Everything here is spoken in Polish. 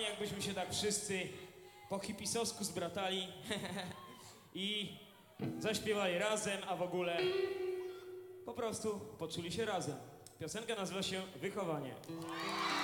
fajnie, jakbyśmy się tak wszyscy po hipisowsku zbratali i zaśpiewali razem, a w ogóle po prostu poczuli się razem. Piosenka nazywa się Wychowanie.